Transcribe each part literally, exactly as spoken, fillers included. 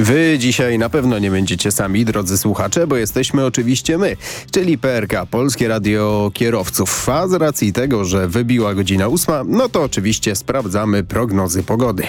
Wy dzisiaj na pewno nie będziecie sami, drodzy słuchacze, bo jesteśmy oczywiście my, czyli P R K, Polskie Radio Kierowców. A z racji tego, że wybiła godzina ósma, no to oczywiście sprawdzamy prognozy pogody.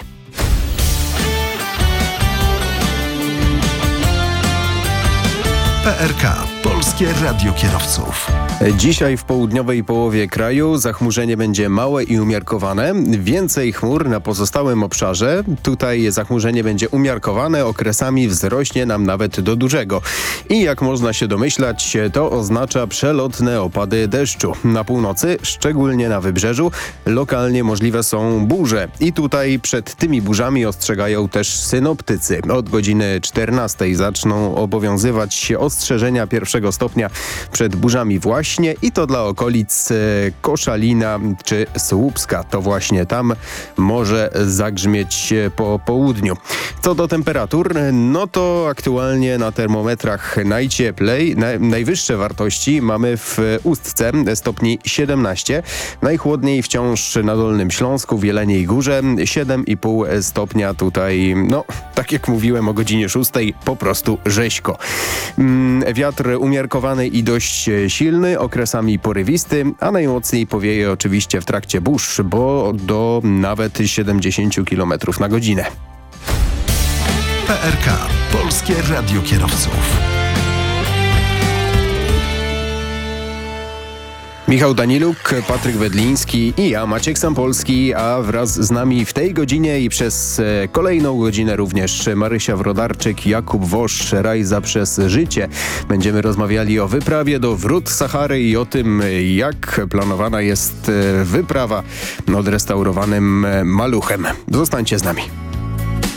P R K, Polskie Radio Kierowców. Dzisiaj w południowej połowie kraju zachmurzenie będzie małe i umiarkowane. Więcej chmur na pozostałym obszarze. Tutaj zachmurzenie będzie umiarkowane, okresami wzrośnie nam nawet do dużego. I jak można się domyślać, to oznacza przelotne opady deszczu. Na północy, szczególnie na wybrzeżu, lokalnie możliwe są burze. I tutaj przed tymi burzami ostrzegają też synoptycy. Od godziny czternastej zaczną obowiązywać się ostrzeżenia pierwszego stopnia przed burzami właśnie. I to dla okolic Koszalina czy Słupska. To właśnie tam może zagrzmieć po południu. Co do temperatur, no to aktualnie na termometrach najcieplej, na, najwyższe wartości mamy w Ustce, stopni siedemnaście. Najchłodniej wciąż na Dolnym Śląsku, w Jeleniej Górze, siedem i pół stopnia tutaj, no tak jak mówiłem o godzinie szóstej, po prostu rzeźko. Wiatr umiarkowany i dość silny, okresami porywisty, a najmocniej powieje oczywiście w trakcie burz, bo do nawet siedemdziesiąt kilometrów na godzinę. P R K, Polskie Radio Kierowców. Michał Daniluk, Patryk Wedliński i ja, Maciek Sampolski, a wraz z nami w tej godzinie i przez kolejną godzinę również Marysia Wrodarczyk, Jakub Wosz, Rajza przez życie. Będziemy rozmawiali o wyprawie do wrót Sahary i o tym, jak planowana jest wyprawa odrestaurowanym maluchem. Zostańcie z nami.